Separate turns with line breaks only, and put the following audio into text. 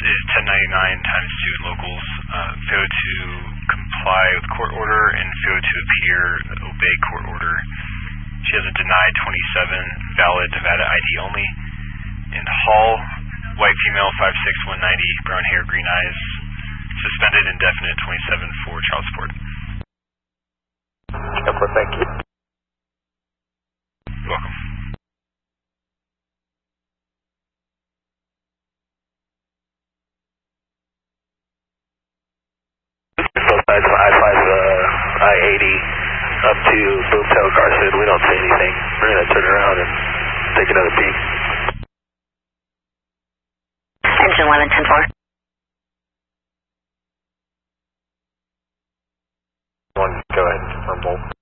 is 1099 times 2 in locals. Failure to comply with court order and failure to appear, obey court order. She has a denied 27, valid Nevada ID only. And Hall, white female, 5'6", 190, brown hair, green eyes. Suspended indefinite 27 for child support.
Thank you.
You're welcome.
Both sides of I-5, I-80 up to Boomtown Carson. We don't see anything. We're going to turn around and take another peek.
Engine 11-10-4.
Go ahead and confirm both.